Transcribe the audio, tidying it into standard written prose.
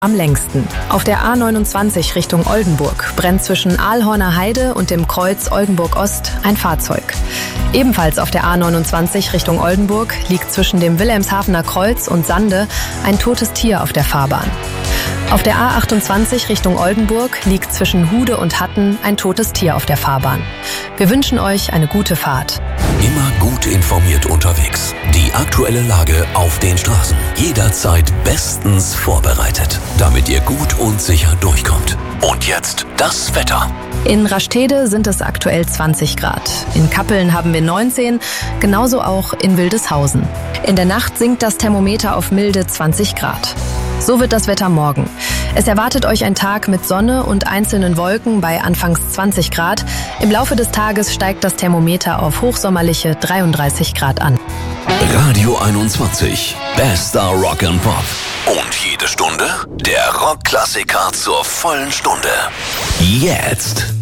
am längsten. Auf der A29 Richtung Oldenburg brennt zwischen Aalhorner Heide und dem Kreuz Oldenburg-Ost ein Fahrzeug. Ebenfalls auf der A29 Richtung Oldenburg liegt zwischen dem Wilhelmshavener Kreuz und Sande ein totes Tier auf der Fahrbahn. Auf der A28 Richtung Oldenburg liegt zwischen Hude und Hatten ein totes Tier auf der Fahrbahn. Wir wünschen euch eine gute Fahrt. Immer gut informiert unterwegs. Die aktuelle Lage auf den Straßen. Jederzeit bestens vorbereitet, damit ihr gut und sicher durchkommt. Und jetzt das Wetter. In Rastede sind es aktuell 20 Grad. In Kappeln haben wir 19, genauso auch in Wildeshausen. In der Nacht sinkt das Thermometer auf milde 20 Grad. So wird das Wetter morgen. Es erwartet euch ein Tag mit Sonne und einzelnen Wolken bei anfangs 20 Grad. Im Laufe des Tages steigt das Thermometer auf hochsommerliche 33 Grad an. Radio 21. Bester Rock and Pop. Und jede Stunde der Rockklassiker zur vollen Stunde. Jetzt.